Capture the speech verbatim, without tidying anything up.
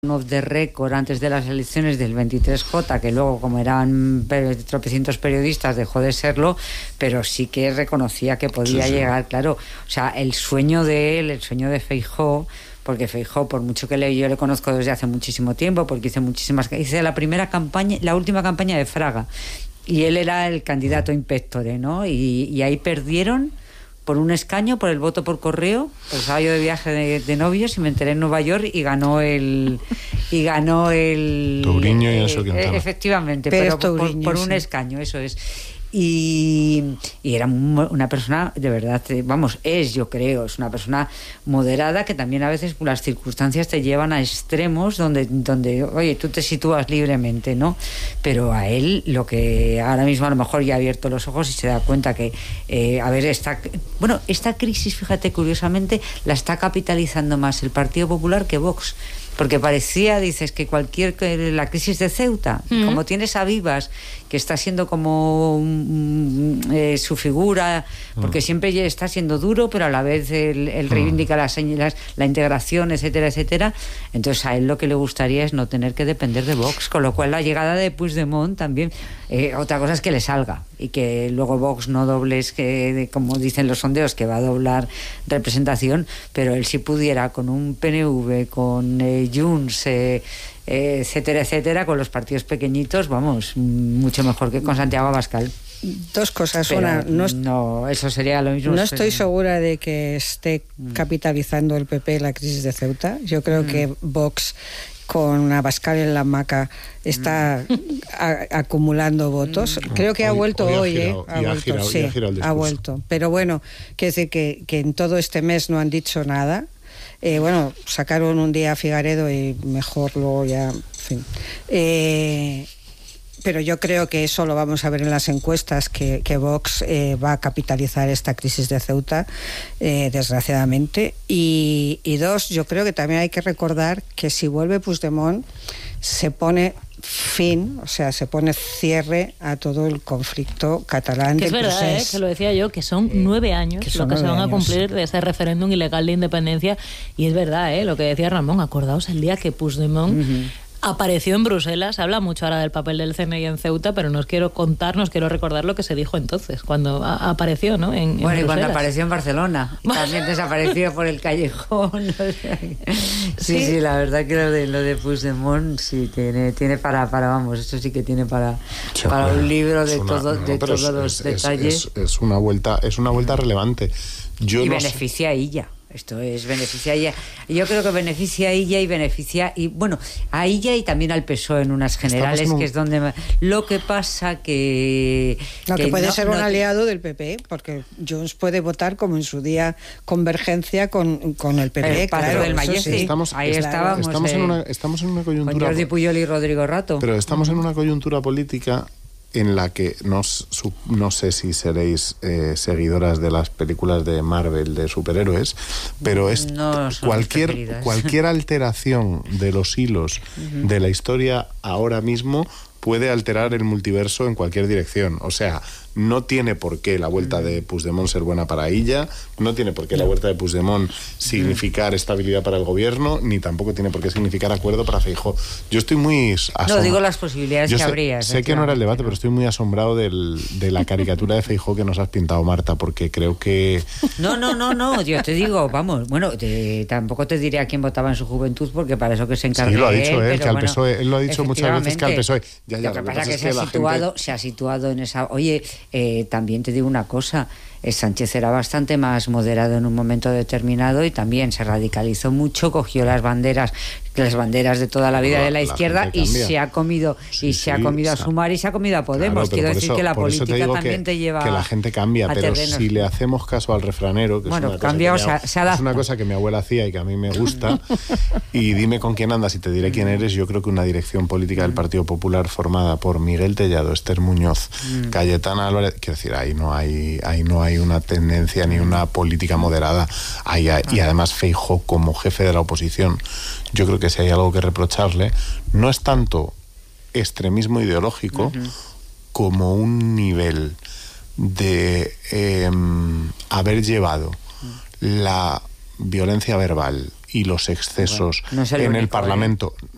off the record antes de las elecciones del veintitrés J, que luego, como eran tropecientos periodistas, dejó de serlo, pero sí que reconocía que podía sí, sí. llegar, claro. O sea, el sueño de él, el sueño de Feijóo, porque Feijóo, por mucho que le, yo le conozco desde hace muchísimo tiempo, porque hice muchísimas, hice la primera campaña, la última campaña de Fraga, y él era el candidato impectore, ¿no? Y, y ahí perdieron por un escaño, por el voto por correo. Pues estaba yo de viaje de, de novios y me enteré en Nueva York y ganó el y ganó el Touriño y eso eh, que efectivamente, pero, pero por, por un sí. escaño, eso es. Y, y era una persona, de verdad, vamos, es, yo creo, es una persona moderada, que también a veces las circunstancias te llevan a extremos donde, donde oye, tú te sitúas libremente, ¿no? Pero a él, lo que ahora mismo a lo mejor ya ha abierto los ojos y se da cuenta que, eh, a ver, esta, bueno, esta crisis, fíjate, curiosamente, la está capitalizando más el Partido Popular que Vox. Porque parecía, dices, que cualquier la crisis de Ceuta, uh-huh. como tienes a Vivas, que está siendo como um, eh, su figura, porque uh-huh. siempre está siendo duro, pero a la vez él, él reivindica uh-huh. las, las, la integración, etcétera, etcétera. Entonces a él lo que le gustaría es no tener que depender de Vox, con lo cual la llegada de Puigdemont también, eh, otra cosa es que le salga, y que luego Vox no dobles, que como dicen los sondeos, que va a doblar representación, pero él si pudiera con un P N V, con eh, Junts, eh, eh, etcétera, etcétera, con los partidos pequeñitos, vamos, mucho mejor que con Santiago Abascal. Dos cosas. Pero una, no, no, eso sería lo mismo. No estoy segura de que esté capitalizando el P P la crisis de Ceuta. Yo creo mm. que Vox, con Abascal en la hamaca, está mm. a, acumulando votos. Mm. Creo que hoy, ha vuelto hoy, hoy girado, eh, ha vuelto, girado, sí, ha vuelto. Pero bueno, quiere decir que, que en todo este mes no han dicho nada. Eh, bueno, sacaron un día a Figaredo y mejor luego ya, en fin. Eh, pero yo creo que eso lo vamos a ver en las encuestas, que, que Vox eh, va a capitalizar esta crisis de Ceuta, eh, desgraciadamente. Y, y dos, yo creo que también hay que recordar que si vuelve Puigdemont, se pone fin, o sea, se pone cierre a todo el conflicto catalán. Que es verdad, ¿eh? Que lo decía yo, que son eh, nueve años que son lo que se van años. a cumplir de ese referéndum ilegal de independencia, y es verdad, ¿eh? Lo que decía Ramón, acordaos el día que Puigdemont uh-huh. apareció en Bruselas. Habla mucho ahora del papel del C N I en Ceuta, pero nos quiero contar, nos quiero recordar lo que se dijo entonces, cuando a- apareció, ¿no? En, en bueno, y Bruselas. cuando apareció en Barcelona, también desapareció por el callejón. O sea, sí, sí, sí, la verdad que lo de lo de Puigdemont sí tiene, tiene para, para, vamos, eso sí que tiene para, sí, para un libro de, una, todo, no, de todos es, los es, detalles. Es, es, es una vuelta, es una vuelta relevante. Yo y no beneficia sé. a ella. Esto es, beneficia a ella. Yo creo que beneficia a ella y beneficia, y bueno, a ella y también al P S O E en unas generales, un... que es donde... Lo que pasa que... No, que, que puede no, ser no, un aliado del P P, porque Junts puede votar como en su día Convergencia con, con el P P, el claro. del Malle, sí. Estamos, ahí claro, estábamos. Estamos, eh, en una, estamos en una coyuntura... Con Jordi Puyol y Rodrigo Rato. Pero estamos uh-huh. en una coyuntura política en la que no, no sé si seréis eh, seguidoras de las películas de Marvel de superhéroes, pero es no cualquier, cualquier alteración de los hilos uh-huh. de la historia ahora mismo puede alterar el multiverso en cualquier dirección. O sea, no tiene por qué la vuelta uh-huh. de Puigdemont ser buena para ella, no tiene por qué la vuelta de Puigdemont significar uh-huh. estabilidad para el gobierno, ni tampoco tiene por qué significar acuerdo para Feijóo. Yo estoy muy asombrado. No, digo las posibilidades Yo que sé, habría. Sé que no era el debate, pero estoy muy asombrado del, de la caricatura de Feijóo que nos has pintado, Marta, porque creo que... No, no, no, no, yo te digo, vamos, bueno, te, tampoco te diré a quién votaba en su juventud, porque para eso que se encarga. Sí, lo ha dicho él, él que al bueno, P S O E, él lo ha dicho muchas veces que al P S O E. Ya, ya, lo que pasa es que, se, ha situado, gente... se ha situado en esa... Oye, eh, también te digo una cosa, eh, Sánchez era bastante más moderado en un momento determinado y también se radicalizó mucho, cogió las banderas las banderas de toda la vida la, de la izquierda y se ha comido sí, y se sí, ha comido o a sea, Sumar y se ha comido a Podemos. Claro, Quiero decir eso, que la política te también que, te lleva que la gente cambia, pero terrenos. Si le hacemos caso al refranero, que bueno, es, una cambia, cosa o sea, que se mi, adapta. es una cosa que mi abuela hacía y que a mí me gusta, y dime con quién andas y te diré quién eres. Yo creo que una dirección política del Partido Popular formada por Miguel Tellado, Esther Muñoz, mm. Cayetana Álvarez, quiero decir, ahí no hay ahí no hay una tendencia ni una política moderada. Ahí hay, y además Feijóo como jefe de la oposición, yo creo que si hay algo que reprocharle, no es tanto extremismo ideológico uh-huh. como un nivel de eh, haber llevado uh-huh. la violencia verbal y los excesos bueno, no es el en único, el Parlamento. ¿eh?